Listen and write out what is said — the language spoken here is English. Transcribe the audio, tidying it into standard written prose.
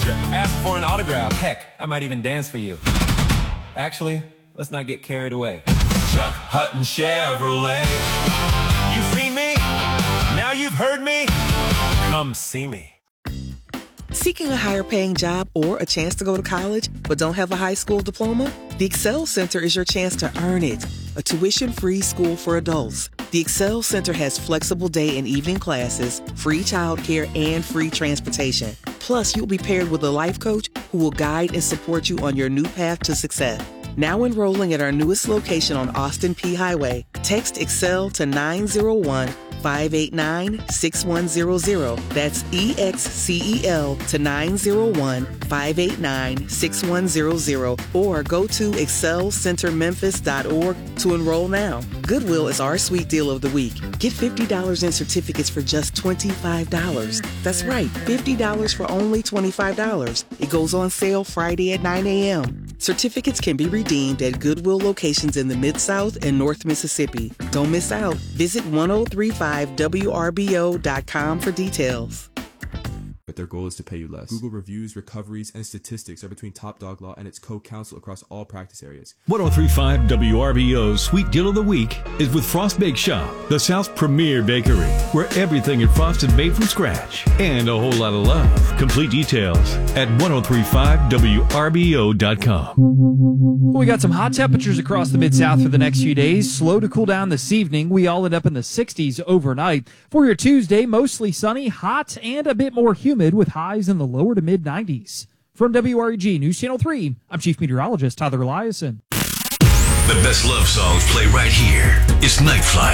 Ask for an autograph. Heck, I might even dance for you. Actually, let's not get carried away. Chuck Hutton Chevrolet. You've seen me, now you've heard me. Come see me. Seeking a higher-paying job or a chance to go to college but don't have a high school diploma? The Excel Center is your chance to earn it. A tuition-free school for adults. The Excel Center has flexible day and evening classes, free childcare, and free transportation. Plus, you'll be paired with a life coach who will guide and support you on your new path to success. Now enrolling at our newest location on Austin P Highway. Text Excel to 901-589-6100. That's EXCEL to 901-589-6100. Or go to excelcentermemphis.org to enroll now. Goodwill is our sweet deal of the week. Get $50 in certificates for just $25. That's right, $50 for only $25. It goes on sale Friday at 9 a.m. Certificates can be redeemed at Goodwill locations in the Mid-South and North Mississippi. Don't miss out. Visit 1035wrbo.com for details. But their goal is to pay you less. Google reviews, recoveries, and statistics are between Top Dog Law and its co-counsel across all practice areas. 1035 WRBO's Sweet Deal of the Week is with Frost Bake Shop, the South's premier bakery, where everything at Frost is made from scratch and a whole lot of love. Complete details at 1035WRBO.com. Well, we got some hot temperatures across the Mid-South for the next few days. Slow to cool down this evening. We all end up in the 60s overnight. For your Tuesday, mostly sunny, hot, and a bit more humid with highs in the lower to mid-90s. From WREG News Channel 3, I'm Chief Meteorologist Tyler Eliason. The best love songs play right here. It's Night Flight.